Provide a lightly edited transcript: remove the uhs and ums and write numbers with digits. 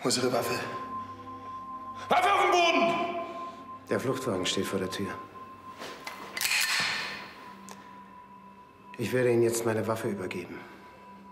Wo ist Ihre Waffe? Waffe auf den Boden! Der Fluchtwagen steht vor der Tür. Ich werde Ihnen jetzt meine Waffe übergeben.